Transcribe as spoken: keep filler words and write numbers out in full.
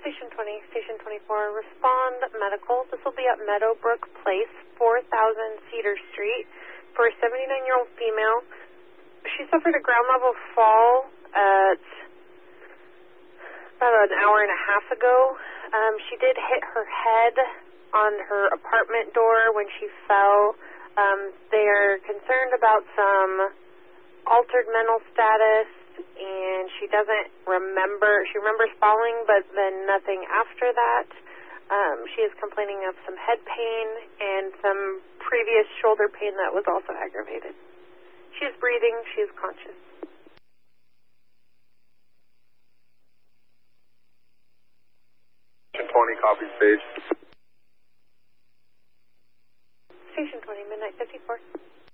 Station twenty, Station twenty-four, respond medical. This will be at Meadowbrook Place, four thousand Cedar Street, for a seventy-nine-year-old female. She suffered a ground level fall at about an hour and a half ago. Um, she did hit her head on her apartment door when she fell. Um, they are concerned about some altered mental status, and she doesn't remember. She remembers falling, but then nothing after that. Um, she is complaining of some head pain and some previous shoulder pain that was also aggravated. She is breathing. She is conscious. Station twenty, copy stage. Station twenty, Midnight fifty-four.